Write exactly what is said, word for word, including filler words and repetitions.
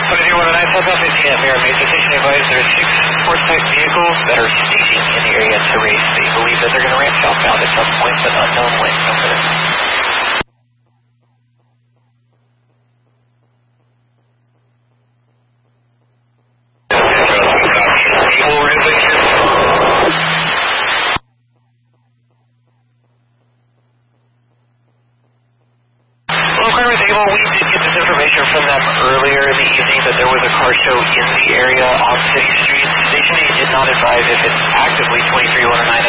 twenty-three one oh nine, Southbound fifteen at Mirror Mesa Station advised there are six Foresight vehicles that are staging in the area to race. They believe that they're going to ramp southbound at some point, but unknown when. Over. We did get this information from them earlier in the evening that there was a car show in the area on city streets. Station eight did not advise if it's actively twenty-three one oh nine